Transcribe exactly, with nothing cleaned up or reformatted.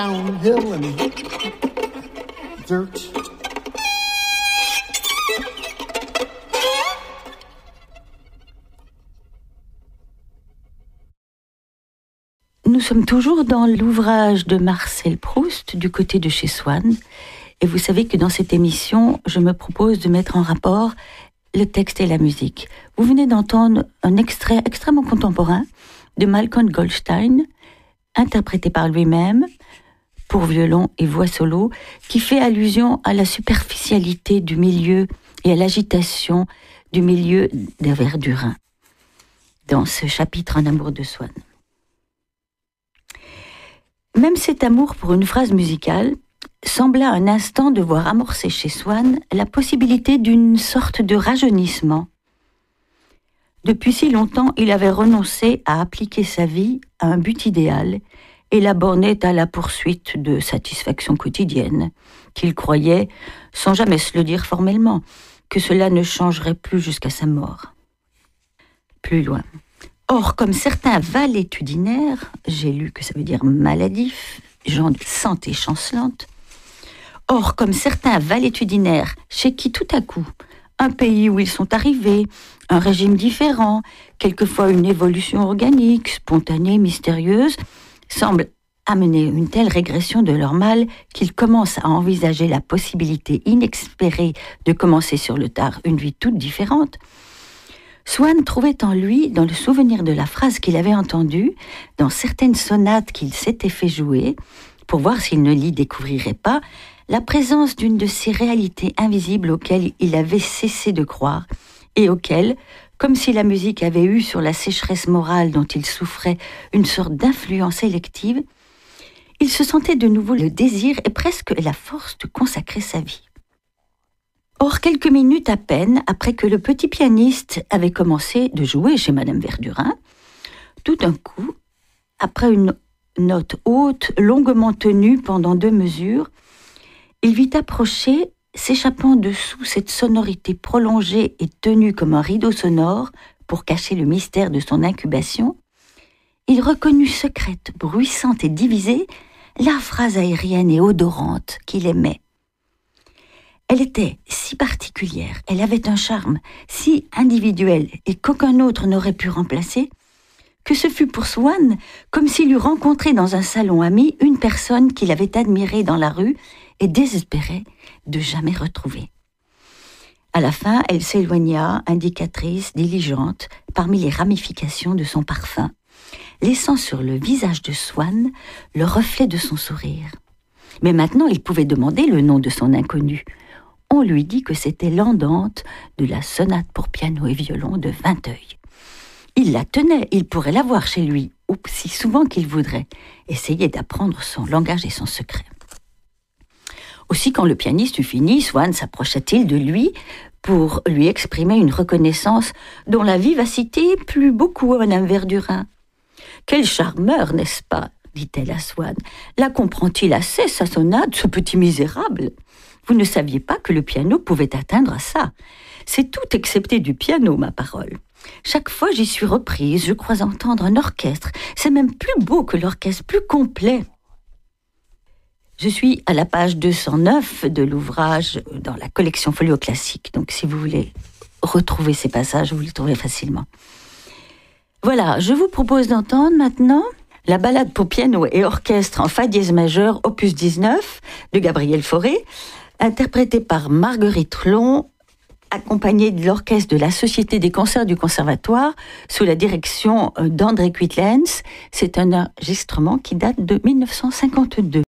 downhill and dirt. Nous sommes toujours dans l'ouvrage de Marcel Proust, du côté de chez Swann. Et vous savez que dans cette émission, je me propose de mettre en rapport le texte et la musique. Vous venez d'entendre un extrait extrêmement contemporain de Malcolm Goldstein, interprété par lui-même, pour violon et voix solo, qui fait allusion à la superficialité du milieu et à l'agitation du milieu des Verdurins, dans ce chapitre En amour de Swann. Même cet amour pour une phrase musicale sembla un instant devoir amorcer chez Swann la possibilité d'une sorte de rajeunissement. Depuis si longtemps, il avait renoncé à appliquer sa vie à un but idéal et la bornait à la poursuite de satisfactions quotidiennes, qu'il croyait, sans jamais se le dire formellement, que cela ne changerait plus jusqu'à sa mort. Plus loin. Or, comme certains valétudinaires, j'ai lu que ça veut dire maladif, gens de santé chancelante, or, comme certains valétudinaires, chez qui tout à coup, un pays où ils sont arrivés, un régime différent, quelquefois une évolution organique, spontanée, mystérieuse, semble amener une telle régression de leur mal qu'ils commencent à envisager la possibilité inespérée de commencer sur le tard une vie toute différente, Swann trouvait en lui, dans le souvenir de la phrase qu'il avait entendue, dans certaines sonates qu'il s'était fait jouer, pour voir s'il ne l'y découvrirait pas, la présence d'une de ces réalités invisibles auxquelles il avait cessé de croire, et auxquelles, comme si la musique avait eu sur la sécheresse morale dont il souffrait une sorte d'influence élective, il se sentait de nouveau le désir et presque la force de consacrer sa vie. Or, quelques minutes à peine après que le petit pianiste avait commencé de jouer chez Madame Verdurin, tout d'un coup, après une note haute, longuement tenue pendant deux mesures, il vit approcher, s'échappant dessous cette sonorité prolongée et tenue comme un rideau sonore pour cacher le mystère de son incubation, il reconnut secrète, bruissante et divisée la phrase aérienne et odorante qu'il aimait. Elle était si particulière, elle avait un charme si individuel et qu'aucun autre n'aurait pu remplacer, que ce fut pour Swann comme s'il eût rencontré dans un salon ami une personne qu'il avait admirée dans la rue et désespérait de jamais retrouver. À la fin, elle s'éloigna, indicatrice, diligente, parmi les ramifications de son parfum, laissant sur le visage de Swann le reflet de son sourire. Mais maintenant, il pouvait demander le nom de son inconnu. On lui dit que c'était l'andante de la sonate pour piano et violon de Vinteuil. Il la tenait, il pourrait la voir chez lui, ou si souvent qu'il voudrait, essayer d'apprendre son langage et son secret. Aussi, quand le pianiste eut fini, Swann s'approcha-t-il de lui pour lui exprimer une reconnaissance dont la vivacité plut beaucoup à Madame Verdurin. « Quel charmeur, n'est-ce pas ?» dit-elle à Swann. « La comprend-il assez, sa sonate, ce petit misérable ? Vous ne saviez pas que le piano pouvait atteindre à ça. C'est tout excepté du piano, ma parole. Chaque fois j'y suis reprise, je crois entendre un orchestre. C'est même plus beau que l'orchestre, plus complet. » Je suis à la page deux cent neuf de l'ouvrage dans la collection Folio Classique. Donc si vous voulez retrouver ces passages, vous les trouverez facilement. Voilà, je vous propose d'entendre maintenant la ballade pour piano et orchestre en fa dièse majeur, opus dix-neuf, de Gabriel Fauré, interprétée par Marguerite Long, accompagnée de l'orchestre de la Société des concerts du Conservatoire, sous la direction d'André Quitlenz. C'est un enregistrement qui date de mille neuf cent cinquante-deux.